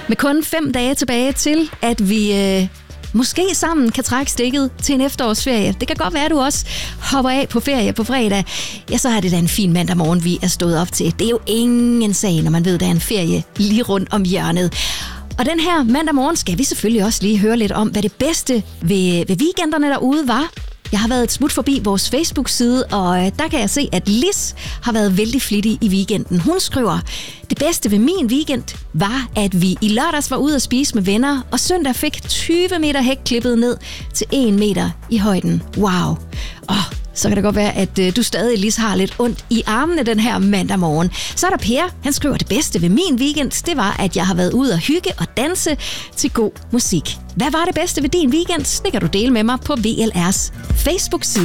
Med kun 5 dage tilbage til, at vi måske sammen kan trække stikket til en efterårsferie. Det kan godt være, at du også hopper af på ferie på fredag. Ja, så er det da en fin mandag morgen, vi er stået op til. Det er jo ingen sag, når man ved, at der er en ferie lige rundt om hjørnet. Og den her mandag morgen skal vi selvfølgelig også lige høre lidt om, hvad det bedste ved weekenderne derude var. Jeg har været et smut forbi vores Facebook-side, og der kan jeg se, at Lis har været vældig flittig i weekenden. Hun skriver, det bedste ved min weekend var, at vi i lørdags var ude at spise med venner, og søndag fik 20 meter hæk klippet ned til 1 meter i højden. Wow! Så kan det godt være, at du stadig, Lis, har lidt ondt i armene den her mandag morgen. Så er der Per, han skriver, det bedste ved min weekend, det var, at jeg har været ude og hygge og danse til god musik. Hvad var det bedste ved din weekend? Det kan du dele med mig på VLR's Facebook-side.